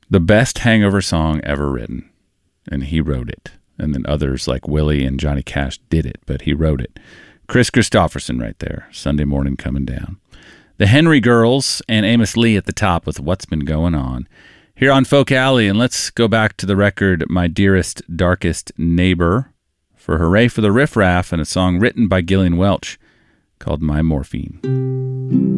The best hangover song ever written. And he wrote it. And then others like Willie and Johnny Cash did it, but he wrote it. Chris Christopherson right there. Sunday Morning Coming Down. The Henry Girls and Amos Lee at the top with What's Been Going On. Here on Folk Alley, and let's go back to the record My Dearest, Darkest Neighbor for Hooray for the Riff Raff and a song written by Gillian Welch called My Morphine.